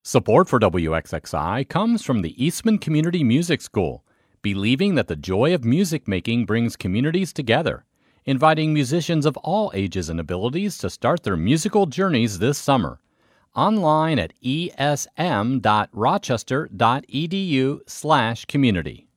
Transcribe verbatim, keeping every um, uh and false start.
Support for W X X I comes from the Eastman Community Music School, believing that the joy of music making brings communities together, inviting musicians of all ages and abilities to start their musical journeys this summer. Online at e s m dot rochester dot e d u slash community.